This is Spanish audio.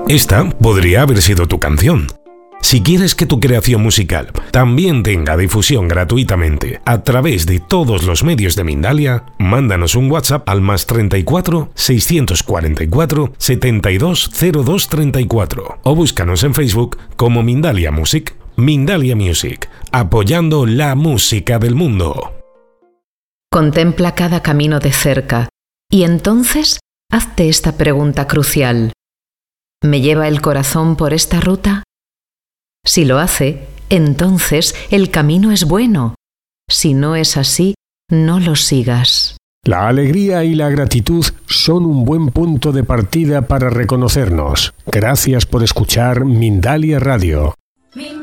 Esta podría haber sido tu canción. Si quieres que tu creación musical también tenga difusión gratuitamente a través de todos los medios de Mindalia, mándanos un WhatsApp al +34 644 72 02 34 o búscanos en Facebook como Mindalia Music. Mindalia Music, apoyando la música del mundo. Contempla cada camino de cerca y entonces hazte esta pregunta crucial. ¿Me lleva el corazón por esta ruta? Si lo hace, entonces el camino es bueno. Si no es así, no lo sigas. La alegría y la gratitud son un buen punto de partida para reconocernos. Gracias por escuchar Mindalia Radio.